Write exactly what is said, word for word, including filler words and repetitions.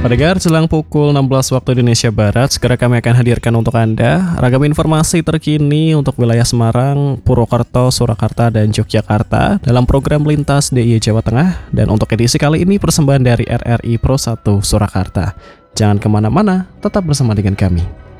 Pendengar, jelang pukul enam belas waktu Indonesia Barat, segera kami akan hadirkan untuk Anda ragam informasi terkini untuk wilayah Semarang, Purwokerto, Surakarta, dan Yogyakarta dalam program Lintas D I Y Jawa Tengah. Dan untuk edisi kali ini persembahan dari R R I Pro satu Surakarta. Jangan kemana-mana, tetap bersama dengan kami.